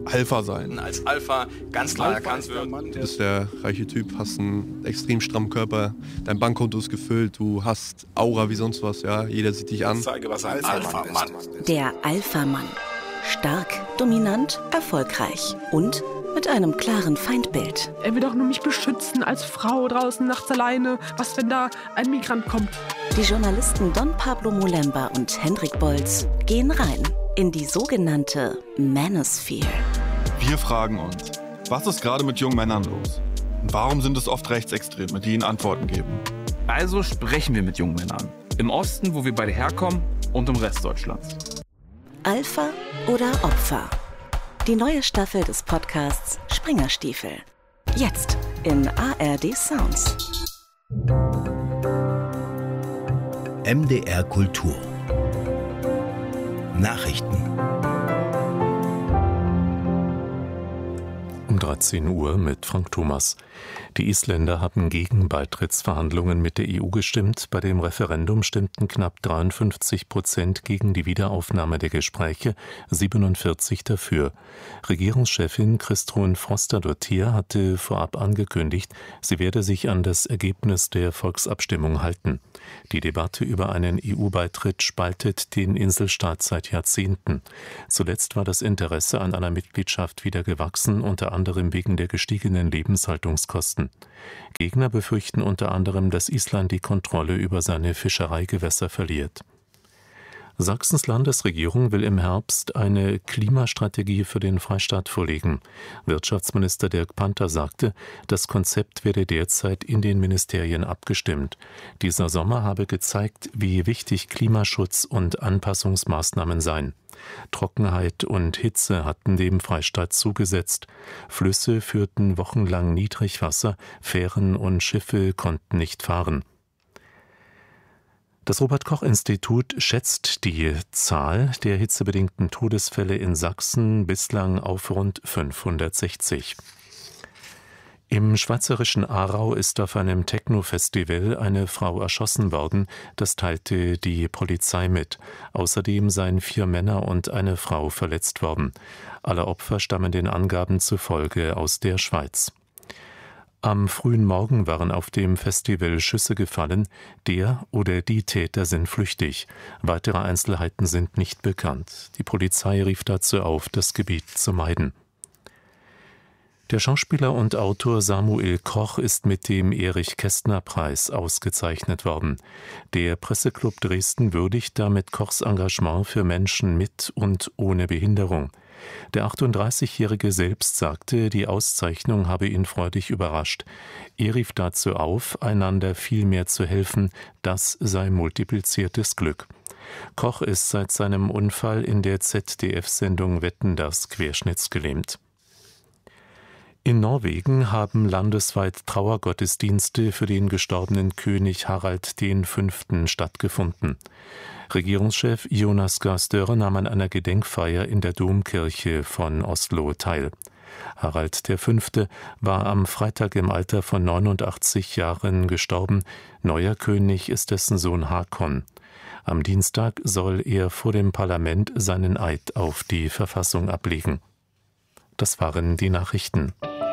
Alpha sein. Als Alpha ganz klar erkannt wird. Du bist der reiche Typ, hast einen extrem strammen Körper, dein Bankkonto ist gefüllt, du hast Aura wie sonst was, ja, jeder sieht dich an. Zeige, was ein Alpha-Mann ist. Der Alpha-Mann. Stark, dominant, erfolgreich und mit einem klaren Feindbild. Er will doch nur mich beschützen als Frau draußen nachts alleine. Was, wenn da ein Migrant kommt? Die Journalisten Don Pablo Molemba und Hendrik Bolz gehen rein in die sogenannte Manosphere. Wir fragen uns, was ist gerade mit jungen Männern los? Und warum sind es oft Rechtsextreme, die ihnen Antworten geben? Also sprechen wir mit jungen Männern. Im Osten, wo wir beide herkommen, und im Rest Deutschlands. Alpha oder Opfer? Die neue Staffel des Podcasts Springerstiefel. Jetzt in ARD Sounds. MDR Kultur. Nachrichten. Um 13 Uhr mit Frank Thomas. Die Isländer haben gegen Beitrittsverhandlungen mit der EU gestimmt. Bei dem Referendum stimmten knapp 53% gegen die Wiederaufnahme der Gespräche, 47 dafür. Regierungschefin Kristrún Frostadóttir hatte vorab angekündigt, sie werde sich an das Ergebnis der Volksabstimmung halten. Die Debatte über einen EU-Beitritt spaltet den Inselstaat seit Jahrzehnten. Zuletzt war das Interesse an einer Mitgliedschaft wieder gewachsen, unter anderem wegen der gestiegenen Lebenshaltungskosten. Gegner befürchten unter anderem, dass Island die Kontrolle über seine Fischereigewässer verliert. Sachsens Landesregierung will im Herbst eine Klimastrategie für den Freistaat vorlegen. Wirtschaftsminister Dirk Panther sagte, das Konzept werde derzeit in den Ministerien abgestimmt. Dieser Sommer habe gezeigt, wie wichtig Klimaschutz und Anpassungsmaßnahmen seien. Trockenheit und Hitze hatten dem Freistaat zugesetzt. Flüsse führten wochenlang Niedrigwasser, Fähren und Schiffe konnten nicht fahren. Das Robert-Koch-Institut schätzt die Zahl der hitzebedingten Todesfälle in Sachsen bislang auf rund 560. Im schweizerischen Aarau ist auf einem Techno-Festival eine Frau erschossen worden, das teilte die Polizei mit. Außerdem seien 4 Männer und eine Frau verletzt worden. Alle Opfer stammen den Angaben zufolge aus der Schweiz. Am frühen Morgen waren auf dem Festival Schüsse gefallen. Der oder die Täter sind flüchtig. Weitere Einzelheiten sind nicht bekannt. Die Polizei rief dazu auf, das Gebiet zu meiden. Der Schauspieler und Autor Samuel Koch ist mit dem Erich-Kästner-Preis ausgezeichnet worden. Der Presseclub Dresden würdigt damit Kochs Engagement für Menschen mit und ohne Behinderung. Der 38-Jährige selbst sagte, die Auszeichnung habe ihn freudig überrascht. Er rief dazu auf, einander viel mehr zu helfen, das sei multipliziertes Glück. Koch ist seit seinem Unfall in der ZDF-Sendung Wetten, dass querschnittsgelähmt. In Norwegen haben landesweit Trauergottesdienste für den gestorbenen König Harald V. stattgefunden. Regierungschef Jonas Gahr Støre nahm an einer Gedenkfeier in der Domkirche von Oslo teil. Harald V. war am Freitag im Alter von 89 Jahren gestorben. Neuer König ist dessen Sohn Hakon. Am Dienstag soll er vor dem Parlament seinen Eid auf die Verfassung ablegen. Das waren die Nachrichten.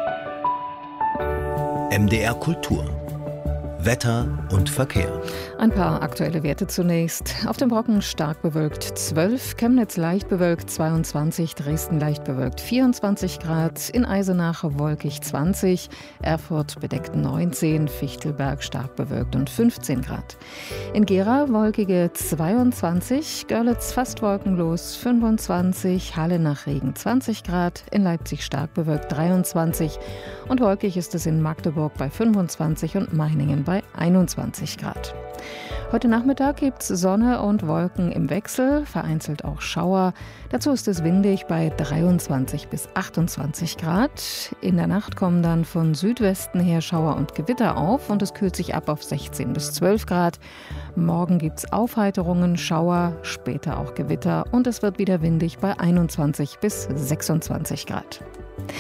MDR Kultur. Wetter und Verkehr. Ein paar aktuelle Werte zunächst. Auf dem Brocken stark bewölkt 12, Chemnitz leicht bewölkt 22, Dresden leicht bewölkt 24 Grad, in Eisenach wolkig 20, Erfurt bedeckt 19, Fichtelberg stark bewölkt und 15 Grad. In Gera wolkige 22, Görlitz fast wolkenlos 25, Halle nach Regen 20 Grad, in Leipzig stark bewölkt 23 und wolkig ist es in Magdeburg bei 25 und Meiningen bei 21 Grad. Heute Nachmittag gibt es Sonne und Wolken im Wechsel, vereinzelt auch Schauer. Dazu ist es windig bei 23 bis 28 Grad. In der Nacht kommen dann von Südwesten her Schauer und Gewitter auf und es kühlt sich ab auf 16 bis 12 Grad. Morgen gibt es Aufheiterungen, Schauer, später auch Gewitter und es wird wieder windig bei 21 bis 26 Grad.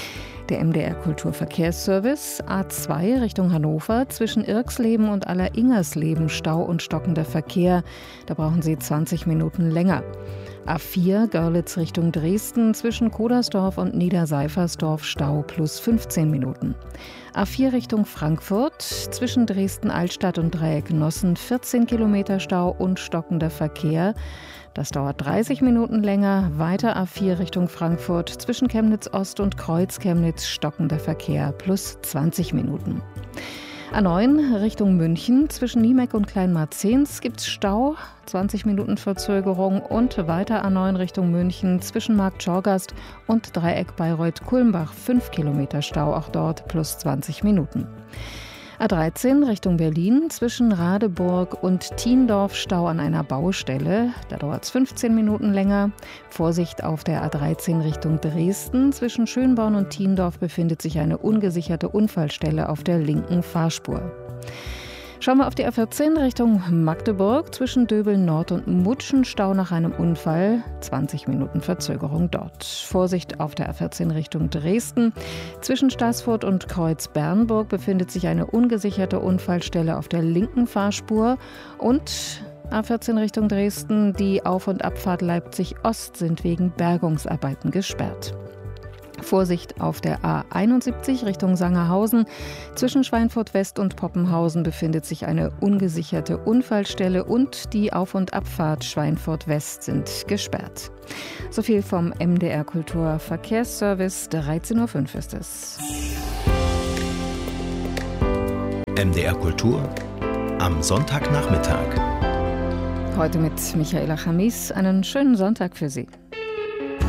Der MDR Kulturverkehrsservice A2 Richtung Hannover zwischen Irxleben und Alleringersleben Stau und stockender Verkehr. Da brauchen Sie 20 Minuten länger. A4 Görlitz Richtung Dresden zwischen Kodersdorf und Niederseifersdorf Stau plus 15 Minuten. A4 Richtung Frankfurt zwischen Dresden-Altstadt und Dreieck Nossen 14 Kilometer Stau und stockender Verkehr. Das dauert 30 Minuten länger. Weiter A4 Richtung Frankfurt zwischen Chemnitz Ost und Kreuz Chemnitz stockender Verkehr plus 20 Minuten. A9 Richtung München zwischen Niemeck und Kleinmarzens gibt's Stau, 20 Minuten Verzögerung und weiter A9 Richtung München zwischen Marktschorgast und Dreieck Bayreuth-Kulmbach 5 Kilometer Stau, auch dort plus 20 Minuten. A13 Richtung Berlin zwischen Radeburg und Thiendorf Stau an einer Baustelle. Da dauert es 15 Minuten länger. Vorsicht auf der A13 Richtung Dresden. Zwischen Schönborn und Thiendorf befindet sich eine ungesicherte Unfallstelle auf der linken Fahrspur. Schauen wir auf die A14 Richtung Magdeburg. Zwischen Döbeln Nord und Mutschen Stau nach einem Unfall. 20 Minuten Verzögerung dort. Vorsicht auf der A14 Richtung Dresden. Zwischen Staßfurt und Kreuz-Bernburg befindet sich eine ungesicherte Unfallstelle auf der linken Fahrspur. Und A14 Richtung Dresden. Die Auf- und Abfahrt Leipzig-Ost sind wegen Bergungsarbeiten gesperrt. Vorsicht auf der A71 Richtung Sangerhausen. Zwischen Schweinfurt West und Poppenhausen befindet sich eine ungesicherte Unfallstelle und die Auf- und Abfahrt Schweinfurt West sind gesperrt. So viel vom MDR Kultur Verkehrsservice. 13.05 Uhr ist es. MDR Kultur am Sonntagnachmittag. Heute mit Michaela Chamis. Einen schönen Sonntag für Sie.